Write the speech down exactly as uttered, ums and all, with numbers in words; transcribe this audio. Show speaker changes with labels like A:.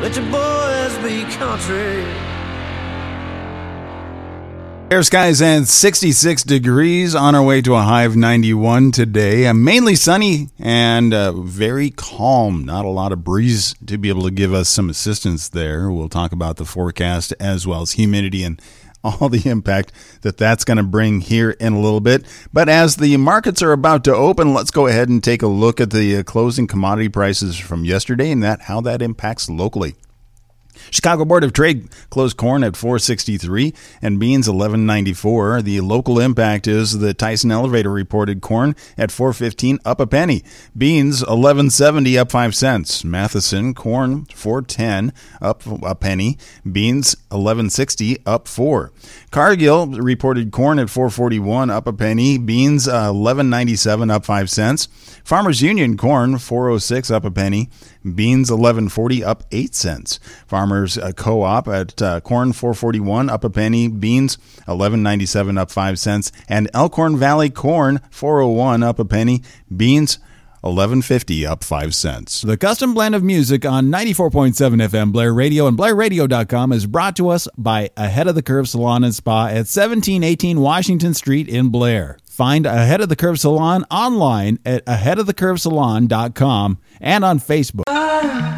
A: let your boys be country.
B: Air skies and sixty-six degrees, on our way to a high of ninety-one today. Uh, mainly sunny and uh, very calm. Not a lot of breeze to be able to give us some assistance there. We'll talk about the forecast as well as humidity and all the impact that that's going to bring here in a little bit. But as the markets are about to open, let's go ahead and take a look at the uh, closing commodity prices from yesterday and that how that impacts locally. Chicago Board of Trade closed corn at four sixty-three and beans eleven ninety-four. The local impact is the Tyson Elevator reported corn at four fifteen, up a penny. Beans eleven seventy, up five cents. Matheson corn four ten, up a penny. Beans eleven sixty, up four. Cargill reported corn at four forty-one, up a penny. Beans uh, eleven ninety-seven, up five cents. Farmers Union corn four oh six, up a penny. Beans eleven forty, up eight cents. Farmers uh, Co-op at uh, corn four forty-one, up a penny. Beans eleven ninety-seven, up five cents. And Elkhorn Valley corn four oh one, up a penny. Beans eleven fifty, up five cents.
C: The custom blend of music on ninety-four point seven F M Blair Radio and Blair Radio dot com is brought to us by Ahead of the Curve Salon and Spa at seventeen eighteen Washington Street in Blair. Find Ahead of the Curve Salon online at ahead of the curve salon dot com and on Facebook.